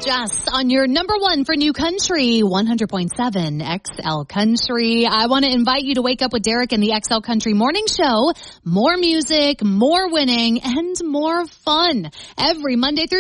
Jess on your number one for New Country, 100.7 XL Country. I want to invite you to wake up with Derek and the XL Country Morning Show. More music, more winning, and more fun every Monday through